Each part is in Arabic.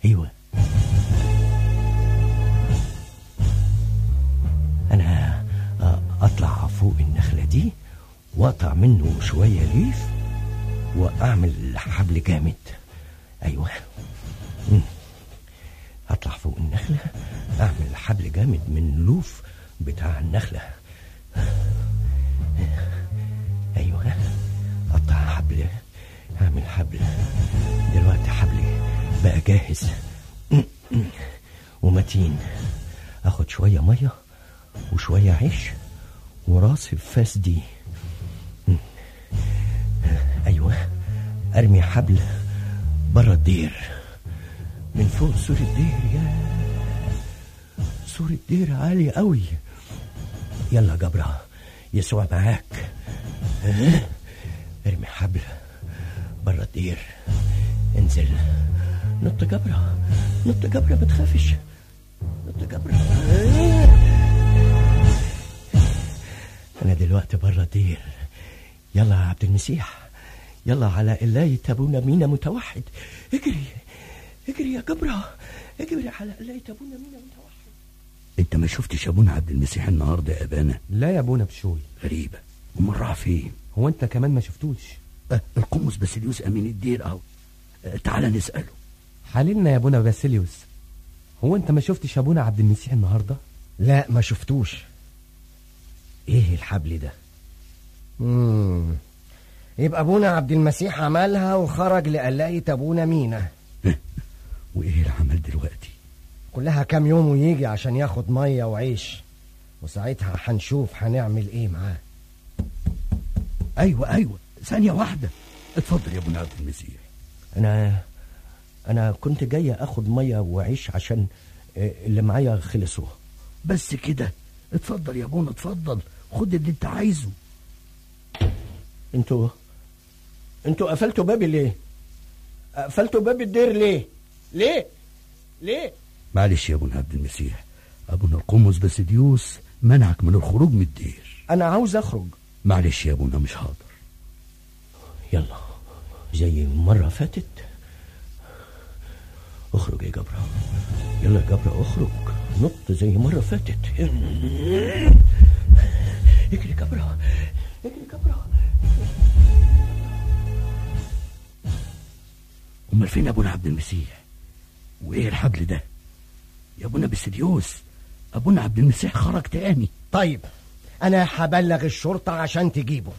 ايوه، انا اطلع فوق النخلة دي واقطع منه شوية ليف واعمل حبل جامد. ايوه، اطلع فوق النخلة اعمل حبل جامد من اللوف بتاع النخلة. ايوه، اقطع حبل، اعمل حبل. دلوقتي حبلي بقى جاهز ومتين. اخد شوية مية وشوية عيش وراس الفاس دي. ايوه، ارمي حبل برا الدير من فوق سور الدير. يا سور الدير عالي قوي. يلا جبرة، يسوع معاك. ارمي حبل برا الدير، انزل. نط جبرة، نط جبرة، ما تخافش. نط جبرة. انا دلوقتي برا الدير. يلا يا عبد المسيح، يلا على قلاية ابونا مينا متوحد. اجري اجري يا جبرة، اجري على قلاية ابونا مينا متوحد. انت ما شفتش ابونا عبد المسيح النهارده يا ابانا؟ لا يا ابونا بشوي. غريبة، امال راح فين؟ هو انت كمان ما شفتوش؟ القمص باسيليوس امين الدير اهو. تعال نسأله. حللنا يا ابونا باسيليوس، هو انت ما شفتش ابونا عبد المسيح النهارده؟ لا ما شفتوش. ايه الحبل ده؟ يبقى ابونا عبد المسيح عملها وخرج لقلاية ابونا مينا. وايه العمل دلوقتي؟ كلها كام يوم ويجي عشان ياخد مية وعيش، وساعتها هنشوف هنعمل ايه معاه. ايوه، ثانية واحدة. اتفضل يا ابونا عبد المسيح. انا كنت جاي اخد مية وعيش عشان اللي معايا خلصوا. بس كده؟ اتفضل يا ابونا، اتفضل، خد اللي انت عايزه. انتوا قفلتوا بابي ليه؟ قفلتوا باب الدير ليه؟ معلش يا ابونا عبد المسيح، ابونا القمص باسيليوس منعك من الخروج من الدير. انا عاوز اخرج. معلش يا ابونا، مش حاضر. يلا زي مرة فاتت. اخرج يا جبرة، يلا يا جبرة اخرج، نط زي مرة فاتت. اجري جبرة، اجري جبرة. امال فين ابونا عبد المسيح؟ وايه الحبل ده يا ابونا باسيليوس؟ ابونا عبد المسيح خرج تاني. طيب انا هبلغ الشرطة عشان تجيبه.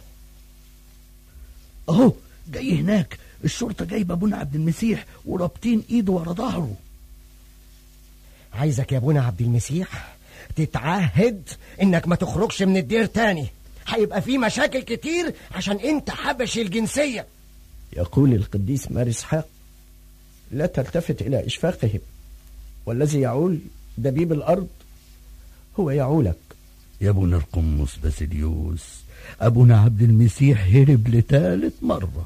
اهو جاي هناك، الشرطة جايبه ابونا عبد المسيح ورابطين ايده ورا ظهره. عايزك يا ابونا عبد المسيح تتعهد انك ما تخرجش من الدير تاني، هيبقى في مشاكل كتير عشان انت حبشي الجنسية. يقول القديس مار إسحاق: لا تلتفت إلى إشفاقهم، والذي يعول دبيب الأرض هو يعولك. يا ابونا القمص باسيليوس، ابونا عبد المسيح هرب لثالث مرة.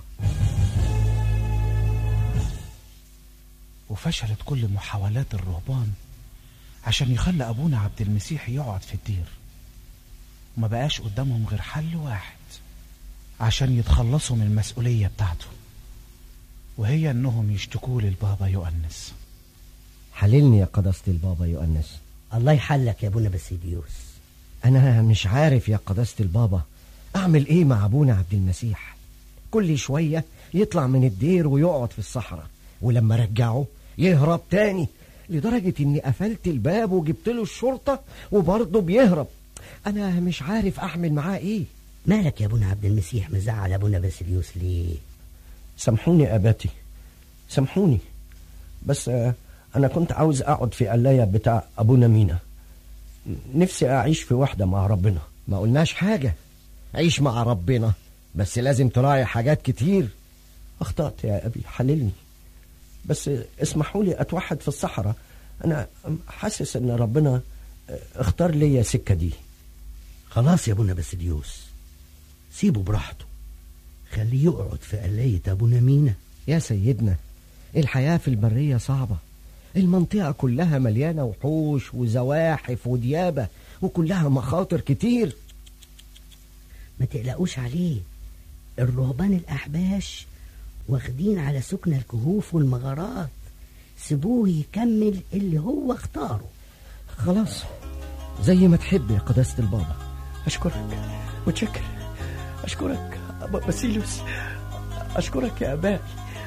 وفشلت كل محاولات الرهبان عشان يخلي ابونا عبد المسيح يقعد في الدير، وما بقاش قدامهم غير حل واحد عشان يتخلصوا من المسؤولية بتاعته، وهي انهم يشتكوا للبابا يؤنس. حللني يا قداسة البابا يؤنس. الله يحلك يا ابونا باسيليوس. انا مش عارف يا قداسة البابا اعمل ايه مع ابونا عبد المسيح. كل شوية يطلع من الدير ويقعد في الصحراء، ولما رجعه يهرب تاني، لدرجة اني قفلت الباب وجبت له الشرطة وبرضه بيهرب. انا مش عارف اعمل معاه ايه. مالك يا ابونا عبد المسيح مزعل ابونا باسيليوس ليه؟ سامحوني اباتي، سامحوني، بس انا كنت عاوز اقعد في قلاية بتاع ابونا مينا. نفسي اعيش في وحدة مع ربنا. ما قلناش حاجة، عيش مع ربنا، بس لازم تراعي حاجات كتير. اخطأت يا ابي، حللني، بس اسمحوا لي اتوحد في الصحراء. انا حاسس ان ربنا اختار لي سكة دي. خلاص يا ابونا باسيليوس، سيبه براحته، خليه يقعد في قلاية ابونا مينا. يا سيدنا، الحياة في البرية صعبة، المنطقة كلها مليانة وحوش وزواحف وديابة، وكلها مخاطر كتير. ما تقلقوش عليه، الرهبان الأحباش واخدين على سكن الكهوف والمغارات، سيبوه يكمل اللي هو اختاره. خلاص، زي ما تحب يا قداسة البابا. أشكرك، متشكر. أشكرك أبا باسيليوس، أشكرك يا أباي،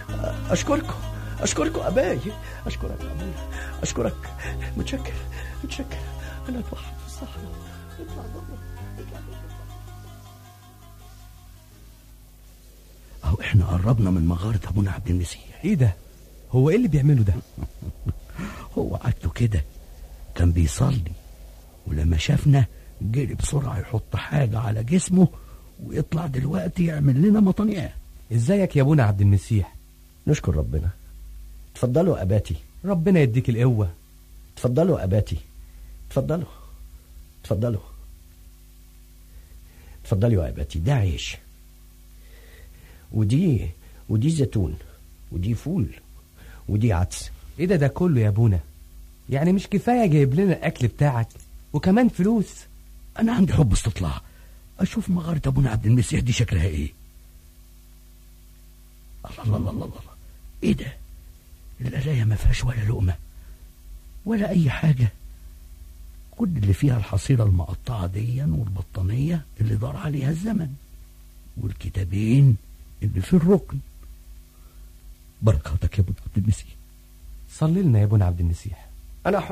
أشكركم أباي، أشكرك أبونا، أشكرك. متشكر. أنا أتوحد في الصحراء. اطلع بره. أهو إحنا قربنا من مغارة أبونا عبد المسيح. ايه ده؟ هو ايه اللي بيعمله ده؟ هو عادته كده، كان بيصلي ولما شافنا جري بسرعة يحط حاجة على جسمه ويطلع دلوقتي يعمل لنا مطانيات. ازيك يا ابونا عبد المسيح؟ نشكر ربنا. تفضلوا أباتي. ربنا يديك القوة. تفضلوا أباتي، تفضلوا يا أباتي. ده عيش، ودي زيتون، ودي فول، ودي عدس. ايه ده كله يا ابونا؟ يعني مش كفاية جايب لنا الأكل بتاعك وكمان فلوس؟ أنا عندي حب استطلاع أشوف مغارة أبونا عبد المسيح دي شكلها إيه. الله، إيه ده؟ القلاية ما فيهاش ولا لقمة ولا أي حاجة، كل اللي فيها الحصيرة المقطعة دي والبطانية اللي دار عليها الزمن والكتابين اللي في الركن. بركاتك يا ابونا عبد المسيح. صلي لنا يا ابونا عبد المسيح. أنا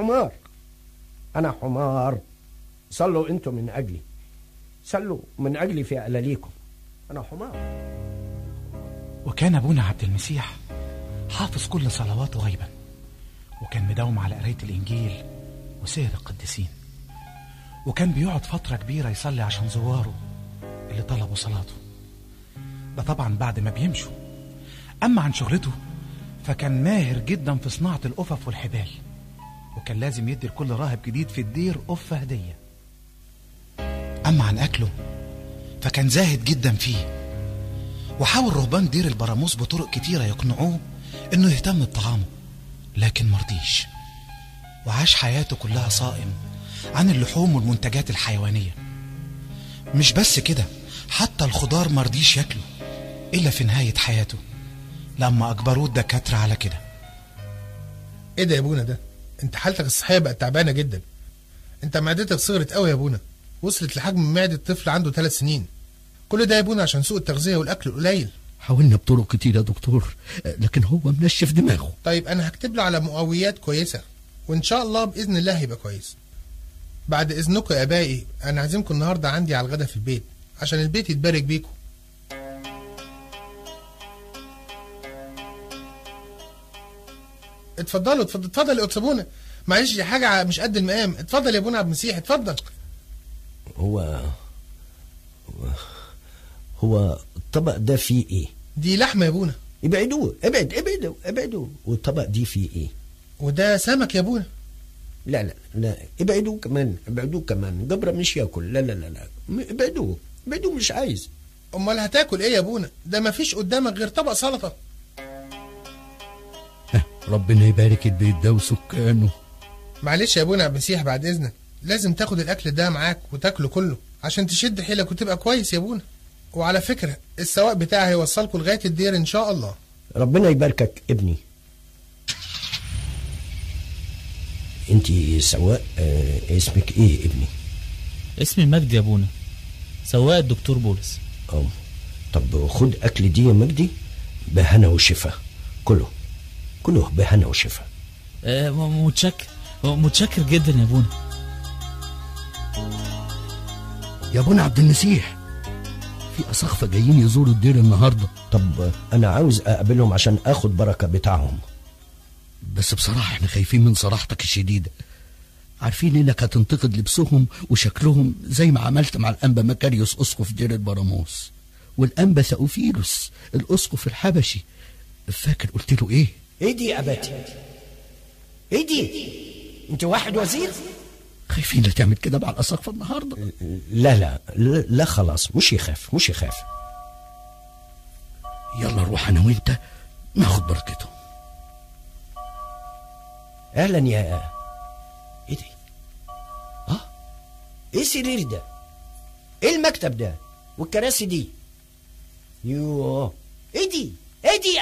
حمار. صلوا أنتم من أجلي، صلوا من أجلي في ألاليكم. أنا حمار. وكان أبونا عبد المسيح حافظ كل صلواته غيبا، وكان مداوم على قراية الإنجيل وسير القديسين، وكان بيقعد فترة كبيرة يصلي عشان زواره اللي طلبوا صلاته. ده طبعا بعد ما بيمشوا. أما عن شغلته فكان ماهر جدا في صناعة القفف والحبال، وكان لازم يدي لكل راهب جديد في الدير قفة هدية. أما عن أكله فكان زاهد جدا فيه، وحاول رهبان دير البراموس بطرق كتيرة يقنعوه إنه يهتم بطعامه، لكن مرضيش، وعاش حياته كلها صائم عن اللحوم والمنتجات الحيوانية. مش بس كده، حتى الخضار مرضيش ياكله إلا في نهاية حياته لما أجبروه الدكاترة على كده. ايه ده يا ابونا؟ ده انت حالتك الصحيه بقت تعبانه جدا. انت معدتك صغرت قوي يا ابونا، وصلت لحجم معده طفل عنده 3 سنين. كل ده يا ابونا عشان سوء التغذيه والاكل القليل. حاولنا بطرق كتير يا دكتور، لكن هو منشف دماغه. طيب انا هكتب له على مقويات كويسه، وان شاء الله باذن الله هيبقى كويس. بعد اذنكم يا ابائي، انا عازمكم النهارده عندي على الغدا في البيت عشان البيت يتبارك بيكم. اتفضلوا اتفضل يا أبونا. معلش دي حاجه مش قد المقام. اتفضل يا ابونا عبد المسيح، اتفضل. هو الطبق ده فيه ايه؟ دي لحمه يا ابونا. ابعدوا. والطبق دي فيه ايه؟ وده سمك يا ابونا. لا ابعدوا كمان. جبرة مش ياكل. لا ابعدوا مش عايز. امال هتاكل ايه يا ابونا؟ ده مفيش قدامك غير طبق سلطه. ربنا يبارك البيت ده وسكانه. معلش يا ابونا عبد المسيح، بعد اذنك لازم تاخد الاكل ده معاك وتاكله كله عشان تشد حيلك وتبقى كويس يا ابونا. وعلى فكره السواق بتاعي هيوصلكوا لغايه الدير ان شاء الله. ربنا يباركك ابني. انتي سواق، اسمك ايه ابني؟ اسمي مجدي يا ابونا، سواق الدكتور بولس. طب خد اكل دي يا مجدي بهنا وشفا، كله بهنا وشفا. متشكر جدا يا ابونا. يا ابونا عبد المسيح، في أساقفة جايين يزوروا الدير النهارده. طب انا عاوز اقابلهم عشان اخد بركة بتاعهم. بس بصراحة احنا خايفين من صراحتك الشديدة، عارفين انك هتنتقد لبسهم وشكلهم زي ما عملت مع الأنبا مكاريوس أسقف دير البراموس والأنبا ثأوفيلوس الأسقف الحبشي. فاكر قلت له ايه؟ ايه دي يا اباتي؟ ايه دي؟ انت واحد وزير؟ خايفين لا تعمل كده مع الأساقفة النهارده. لا خلاص، مش يخاف. يلا نروح انا وانت ناخد بركتهم. اهلا يا ايه دي؟ ايه السرير ده؟ ايه المكتب ده؟ والكراسي دي؟ يوه، ايه دي؟